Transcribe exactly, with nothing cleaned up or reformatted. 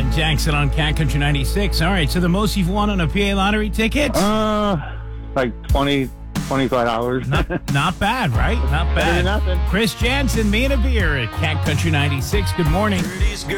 Greg Jackson on Cat Country ninety-six. All right, so the most you've won on a P A lottery ticket? Uh, like twenty, twenty-five dollars. Not, not bad, right? Not Better than bad. nothing. Chris Jansen, me and a beer at Cat Country ninety-six. Good morning.